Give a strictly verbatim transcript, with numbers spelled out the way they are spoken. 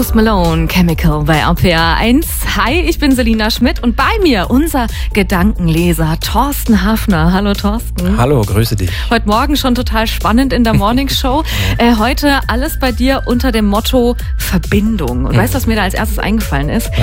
Post Malone, Chemical bei R P R eins. Hi, ich bin Selina Schmidt und bei mir unser Gedankenleser Thorsten Hafner. Hallo Thorsten. Hallo, grüße dich. Heute Morgen schon total spannend in der Morning Show. äh, heute alles bei dir unter dem Motto Verbindung. Und mhm. weißt du, was mir da als erstes eingefallen ist? Ja.